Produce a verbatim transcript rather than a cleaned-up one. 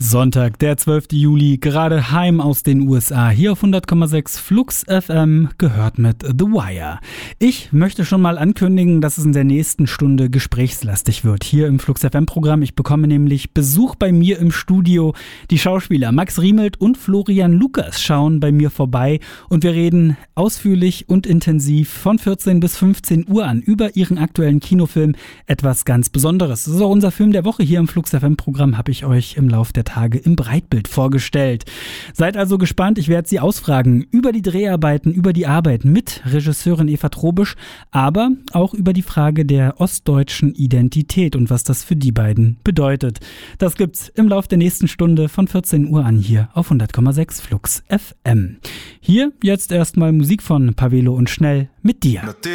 Sonntag, der zwölfter Juli, gerade heim aus den U S A, hier auf hundert Komma sechs Flux F M, gehört mit The Wire. Ich möchte schon mal ankündigen, dass es in der nächsten Stunde gesprächslastig wird, hier im Flux F M-Programm. Ich bekomme nämlich Besuch bei mir im Studio. Die Schauspieler Max Riemelt und Florian Lukas schauen bei mir vorbei und wir reden ausführlich und intensiv von vierzehn bis fünfzehn Uhr an über ihren aktuellen Kinofilm Etwas ganz Besonderes. Das ist auch unser Film der Woche hier im Flux F M-Programm, habe ich euch im Laufe der Tage im Breitbild vorgestellt. Seid also gespannt, ich werde Sie ausfragen über die Dreharbeiten, über die Arbeit mit Regisseurin Eva Trobisch, aber auch über die Frage der ostdeutschen Identität und was das für die beiden bedeutet. Das gibt's im Laufe der nächsten Stunde von vierzehn Uhr an hier auf hundert Komma sechs Flux F M. Hier jetzt erstmal Musik von Pavelo und Schnell mit dir.